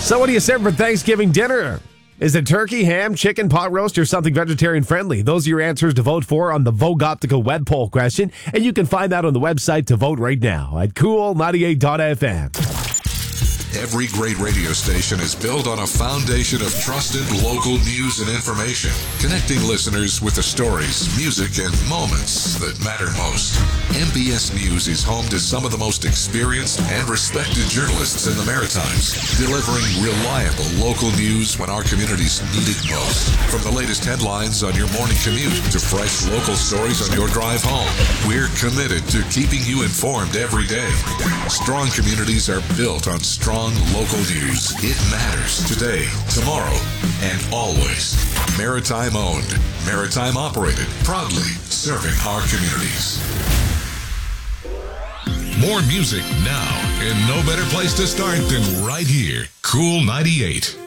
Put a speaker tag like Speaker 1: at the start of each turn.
Speaker 1: So what do you serve for Thanksgiving dinner? Is it turkey, ham, chicken, pot roast, or something vegetarian friendly? Those are your answers to vote for on the Vogue Optical web poll question, and you can find that on the website to vote right now at Cool98.fm.
Speaker 2: Every great radio station is built on a foundation of trusted local news and information, connecting listeners with the stories, music, and moments that matter most. MBS News is home to some of the most experienced and respected journalists in the Maritimes, delivering reliable local news when our communities need it most. From the latest headlines on your morning commute to fresh local stories on your drive home, we're committed to keeping you informed every day. Strong communities are built on strong local news. It matters today, tomorrow, and always. Maritime owned, Maritime operated, proudly serving our communities. More music now, and no better place to start than right here. Cool 98.